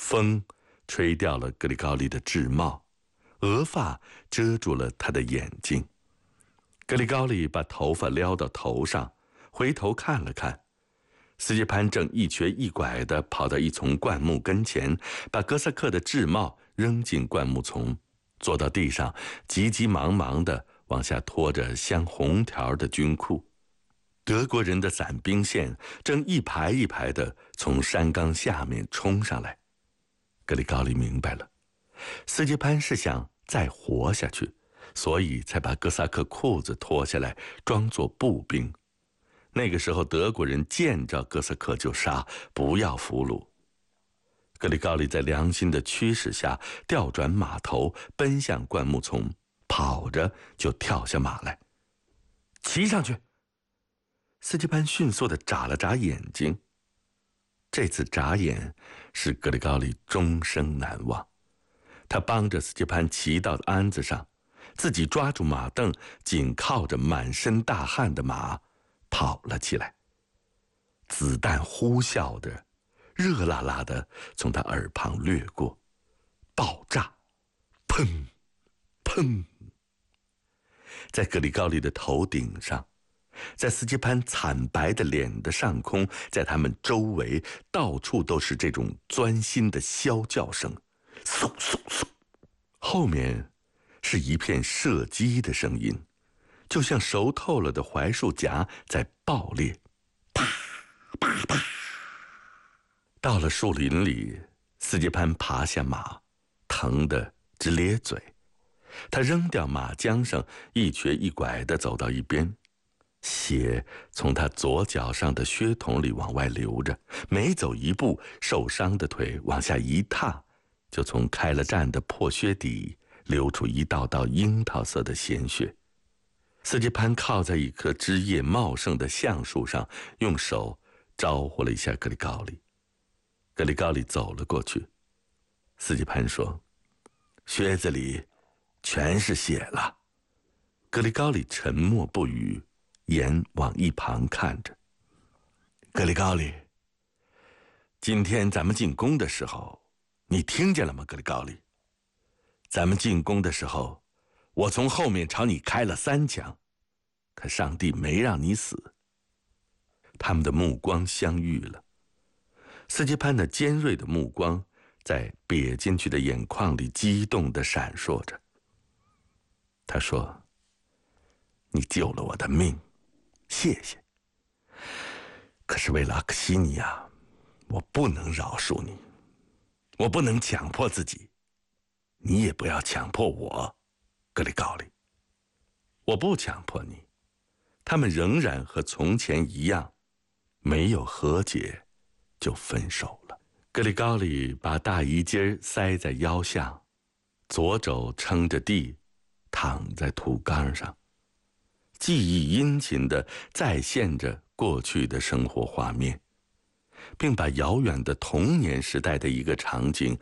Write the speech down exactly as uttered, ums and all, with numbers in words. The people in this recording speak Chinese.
风吹掉了格里高利的制帽，额发遮住了他的眼睛。格里高利把头发撩到头上，回头看了看，斯捷潘正一瘸一拐地跑到一丛灌木跟前，把哥萨克的制帽扔进灌木丛，坐到地上，急急忙忙地往下拖着镶红条的军裤。德国人的伞兵线正一排一排地从山岗下面冲上来。格里高利明白了，斯捷潘是想再活下去，所以才把哥萨克裤子脱下来装作步兵。那个时候德国人见着哥萨克就杀，不要俘虏。格里高利在良心的驱使下调转马头，奔向灌木丛，跑着就跳下马来。骑上去！斯捷潘迅速地眨了眨眼睛，这次眨眼使格里高利终生难忘。他帮着斯捷潘骑到鞍子上，自己抓住马凳，紧靠着满身大汗的马跑了起来。子弹呼啸着，热辣辣的从他耳旁掠过，爆炸，砰砰，在格里高利的头顶上，在斯捷潘惨白的脸的上空，在他们周围到处都是这种钻心的啸叫声，嗖嗖嗖，后面是一片射击的声音，就像熟透了的槐树荚在爆裂，啪啪啪。到了树林里，斯捷潘爬下马，疼得直咧嘴。他扔掉马缰绳，一瘸一拐地走到一边，血从他左脚上的靴筒里往外流着，每走一步，受伤的腿往下一踏，就从开了战的破靴底流出一道道樱桃色的鲜血。斯捷潘靠在一棵枝叶茂盛的橡树上，用手招呼了一下格里高利。格里高利走了过去。斯捷潘说：“靴子里全是血了。”格里高利沉默不语，眼往一旁看着。格里高利，今天咱们进攻的时候，你听见了吗？格里高利，咱们进攻的时候，我从后面朝你开了三枪，可上帝没让你死。他们的目光相遇了，斯捷潘那尖锐的目光在瘪进去的眼眶里激动地闪烁着。他说：“你救了我的命，谢谢。可是为了阿克西尼亚，我不能饶恕你，我不能强迫自己，你也不要强迫我，格里高利。我不强迫你，他们仍然和从前一样，没有和解就分手了。”格里高利把大衣襟塞在腰下，左肘撑着地，躺在土缸上，记忆殷勤地再现着过去的生活画面，并把遥远的童年时代的一个场景